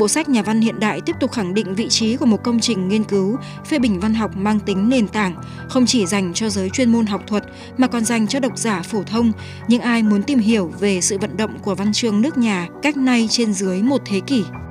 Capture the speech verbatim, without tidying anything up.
Bộ sách Nhà văn hiện đại tiếp tục khẳng định vị trí của một công trình nghiên cứu, phê bình văn học mang tính nền tảng, không chỉ dành cho giới chuyên môn học thuật mà còn dành cho độc giả phổ thông, những ai muốn tìm hiểu về sự vận động của văn chương nước nhà cách nay trên dưới một thế kỷ.